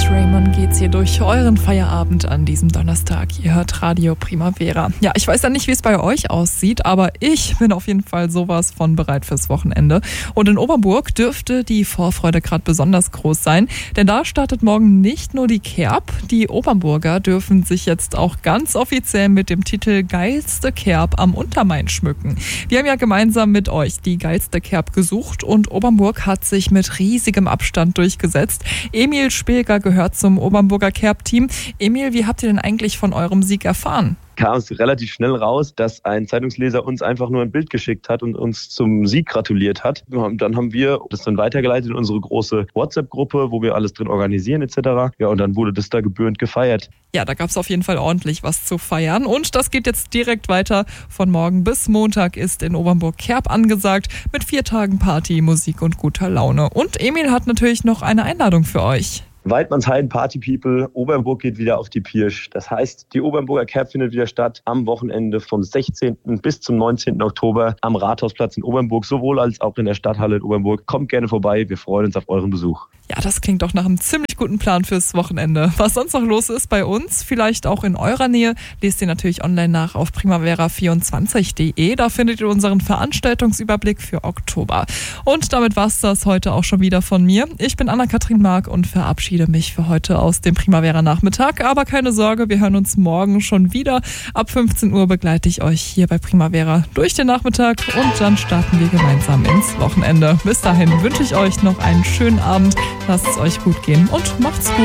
Raymond geht's hier durch euren Feierabend an diesem Donnerstag. Ihr hört Radio Primavera. Ja, ich weiß ja nicht, wie es bei euch aussieht, aber ich bin auf jeden Fall sowas von bereit fürs Wochenende. Und in Obernburg dürfte die Vorfreude gerade besonders groß sein, denn da startet morgen nicht nur die Kerb. Die Obernburger dürfen sich jetzt auch ganz offiziell mit dem Titel Geilste Kerb am Untermain schmücken. Wir haben ja gemeinsam mit euch die geilste Kerb gesucht und Obernburg hat sich mit riesigem Abstand durchgesetzt. Emil Spilger gehört zum Obernburger Kerb-Team. Emil, wie habt ihr denn eigentlich von eurem Sieg erfahren? Kam es relativ schnell raus, dass ein Zeitungsleser uns einfach nur ein Bild geschickt hat und uns zum Sieg gratuliert hat. Dann haben wir das dann weitergeleitet in unsere große WhatsApp-Gruppe, wo wir alles drin organisieren etc. Ja, und dann wurde das da gebührend gefeiert. Ja, da gab es auf jeden Fall ordentlich was zu feiern. Und das geht jetzt direkt weiter. Von morgen bis Montag ist in Obernburg Kerb angesagt mit 4 Tagen Party, Musik und guter Laune. Und Emil hat natürlich noch eine Einladung für euch. Weidmannsheiden Party People, Obernburg geht wieder auf die Pirsch. Das heißt, die Obernburger Kerb findet wieder statt am Wochenende vom 16. bis zum 19. Oktober am Rathausplatz in Obernburg, sowohl als auch in der Stadthalle in Obernburg. Kommt gerne vorbei, wir freuen uns auf euren Besuch. Ja, das klingt doch nach einem ziemlich guten Plan fürs Wochenende. Was sonst noch los ist bei uns, vielleicht auch in eurer Nähe, lest ihr natürlich online nach auf primavera24.de. Da findet ihr unseren Veranstaltungsüberblick für Oktober. Und damit war's das heute auch schon wieder von mir. Ich bin Anna-Kathrin Mark und verabschiede mich für heute aus dem Primavera-Nachmittag. Aber keine Sorge, wir hören uns morgen schon wieder. Ab 15 Uhr begleite ich euch hier bei Primavera durch den Nachmittag und dann starten wir gemeinsam ins Wochenende. Bis dahin wünsche ich euch noch einen schönen Abend. Lasst es euch gut gehen und macht's gut.